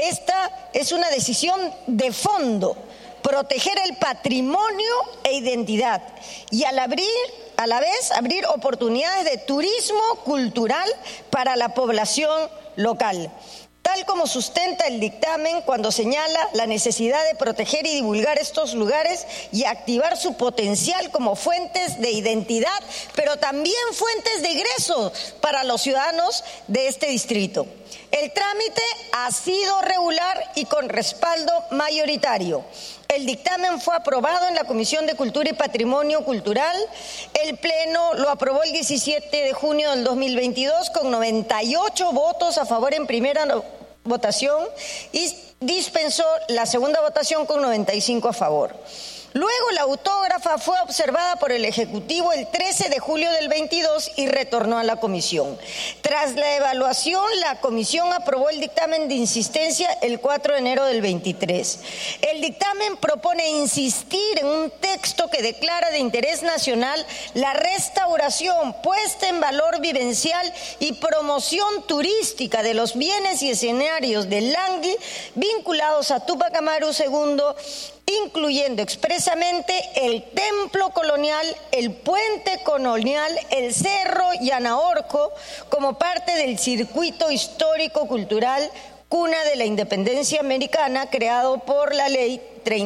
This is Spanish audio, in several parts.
Esta es una decisión de fondo, proteger el patrimonio e identidad y a la vez abrir oportunidades de turismo cultural para la población local, tal como sustenta el dictamen cuando señala la necesidad de proteger y divulgar estos lugares y activar su potencial como fuentes de identidad, pero también fuentes de ingresos para los ciudadanos de este distrito. El trámite ha sido regular y con respaldo mayoritario. El dictamen fue aprobado en la Comisión de Cultura y Patrimonio Cultural. El Pleno lo aprobó el 17 de junio del 2022 con 98 votos a favor en primera votación y dispensó la segunda votación con 95 a favor. Luego la autógrafa fue observada por el Ejecutivo el 13 de julio del 22 y retornó a la Comisión. Tras la evaluación, la Comisión aprobó el dictamen de insistencia el 4 de enero del 23. El dictamen propone insistir en un texto que declara de interés nacional la restauración, puesta en valor vivencial y promoción turística de los bienes y escenarios del Langui vinculados a Túpac Amaru II, incluyendo expresamente el templo colonial, el puente colonial, el cerro Yanaorco, como parte del circuito histórico-cultural cuna de la independencia americana creado por la ley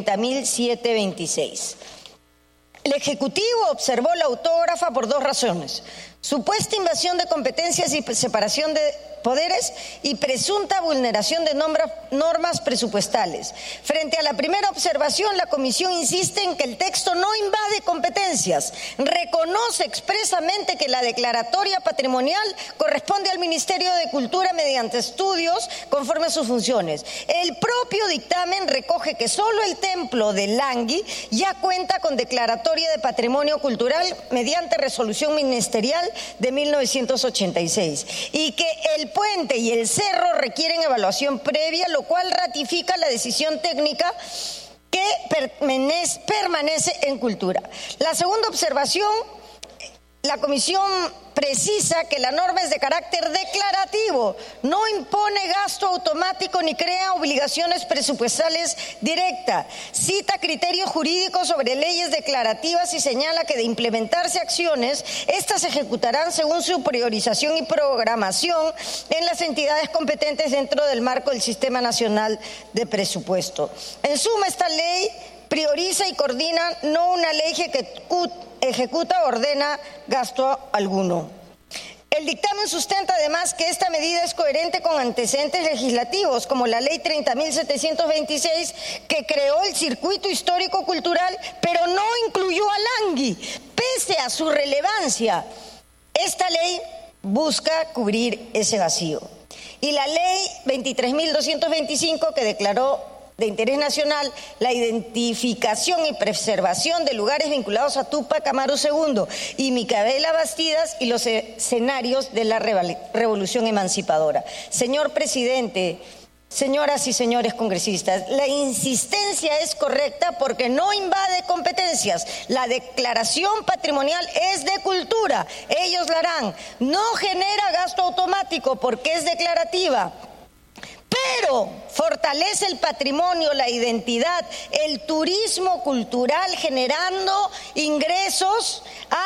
30.726. El Ejecutivo observó la autógrafa por dos razones: supuesta invasión de competencias y separación de poderes y presunta vulneración de normas presupuestales. Frente a la primera observación, la Comisión insiste en que el texto no invade competencias, reconoce expresamente que la declaratoria patrimonial corresponde al Ministerio de Cultura mediante estudios conforme a sus funciones. El propio dictamen recoge que solo el templo de Langui ya cuenta con declaratoria de patrimonio cultural mediante resolución ministerial de 1986 y que el puente y el cerro requieren evaluación previa, lo cual ratifica la decisión técnica que permanece en cultura. La segunda observación, la Comisión precisa que la norma es de carácter declarativo, no impone gasto automático ni crea obligaciones presupuestales directas, cita criterios jurídicos sobre leyes declarativas y señala que de implementarse acciones, estas se ejecutarán según su priorización y programación en las entidades competentes dentro del marco del Sistema Nacional de Presupuesto. En suma, esta ley prioriza y coordina, no una ley que ejecuta o ordena gasto alguno. El dictamen sustenta además que esta medida es coherente con antecedentes legislativos, como la ley 30.726, que creó el circuito histórico-cultural, pero no incluyó a Langui, pese a su relevancia. Esta ley busca cubrir ese vacío. Y la ley 23.225, que declaró de interés nacional la identificación y preservación de lugares vinculados a Túpac Amaru II y Micaela Bastidas y los escenarios de la revolución emancipadora. Señor presidente, señoras y señores congresistas, la insistencia es correcta porque no invade competencias. La declaración patrimonial es de cultura, ellos la harán. No genera gasto automático porque es declarativa, pero fortalece el patrimonio, la identidad, el turismo cultural, generando ingresos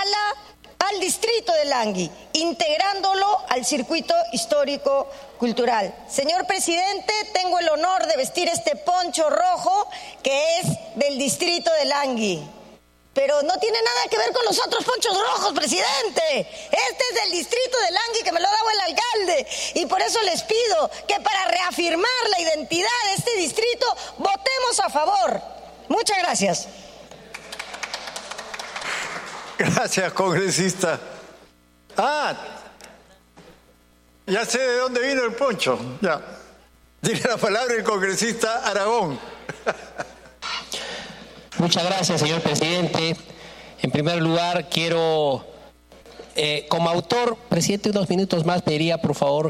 al distrito de Langui, integrándolo al circuito histórico cultural. Señor presidente, tengo el honor de vestir este poncho rojo que es del distrito de Langui. Pero no tiene nada que ver con los otros ponchos rojos, presidente. Este es del distrito de Langui, que me lo ha dado el alcalde. Y por eso les pido que para reafirmar la identidad de este distrito, votemos a favor. Muchas gracias. Gracias, congresista. Ya sé de dónde vino el poncho. Ya. Tiene la palabra el congresista Aragón. Muchas gracias, señor presidente. En primer lugar, quiero, como autor, presidente, unos minutos más, pediría, por favor.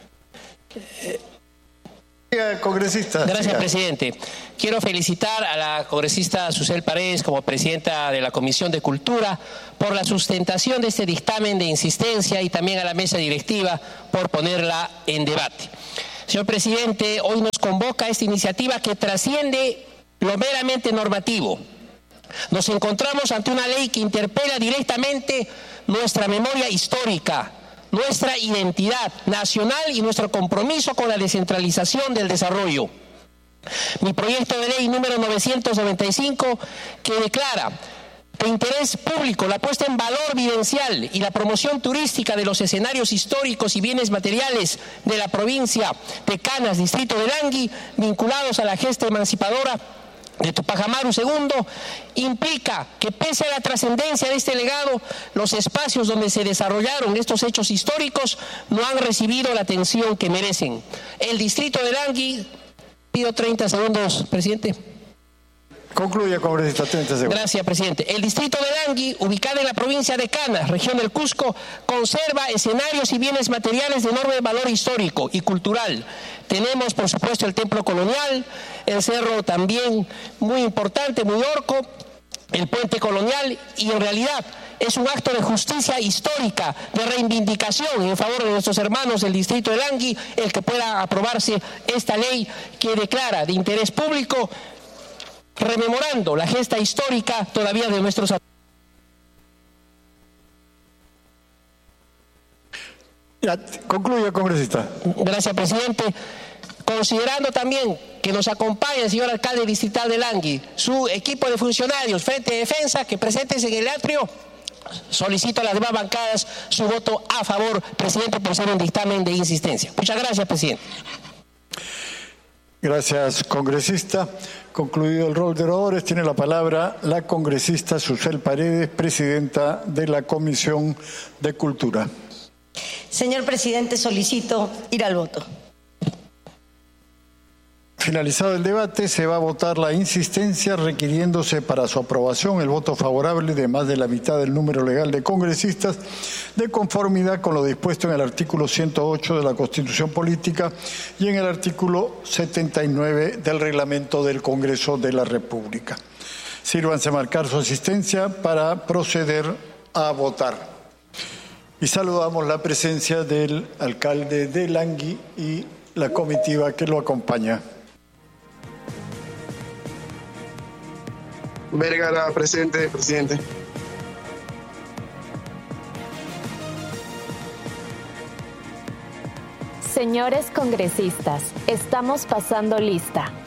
Congresista. Gracias, presidente. Quiero felicitar a la congresista Susel Paredes como presidenta de la Comisión de Cultura por la sustentación de este dictamen de insistencia y también a la mesa directiva por ponerla en debate. Señor presidente, hoy nos convoca esta iniciativa que trasciende lo meramente normativo. Nos encontramos ante una ley que interpela directamente nuestra memoria histórica, nuestra identidad nacional y nuestro compromiso con la descentralización del desarrollo. Mi proyecto de ley número 995, que declara de interés público la puesta en valor vivencial y la promoción turística de los escenarios históricos y bienes materiales de la provincia de Canas, distrito de Langui, vinculados a la gesta emancipadora de Tupac Amaru II, implica que pese a la trascendencia de este legado, los espacios donde se desarrollaron estos hechos históricos no han recibido la atención que merecen. El distrito de Langui, pido 30 segundos, presidente. Concluye, congresista, 30 segundos. Gracias, presidente. El distrito de Langui, ubicado en la provincia de Canas, región del Cusco, conserva escenarios y bienes materiales de enorme valor histórico y cultural. Tenemos, por supuesto, el templo colonial, el cerro también muy importante, muy orco, el puente colonial, y en realidad es un acto de justicia histórica, de reivindicación en favor de nuestros hermanos del distrito de Langui, el que pueda aprobarse esta ley que declara de interés público, rememorando la gesta histórica todavía de nuestros... Ya, concluye, congresista. Gracias, presidente. Considerando también que nos acompaña el señor alcalde distrital de Langui, su equipo de funcionarios, Frente de Defensa, que presentes en el atrio, solicito a las demás bancadas su voto a favor, presidente, por ser un dictamen de insistencia. Muchas gracias, presidente. Gracias, congresista. Concluido el rol de oradores, tiene la palabra la congresista Susel Paredes, presidenta de la Comisión de Cultura. Señor presidente, solicito ir al voto. Finalizado el debate, se va a votar la insistencia, requiriéndose para su aprobación el voto favorable de más de la mitad del número legal de congresistas, de conformidad con lo dispuesto en el artículo 108 de la Constitución Política y en el artículo 79 del Reglamento del Congreso de la República. Sírvanse a marcar su asistencia para proceder a votar. Y saludamos la presencia del alcalde de Langui y la comitiva que lo acompaña. Vergara, presente, presidente. Señores congresistas, estamos pasando lista.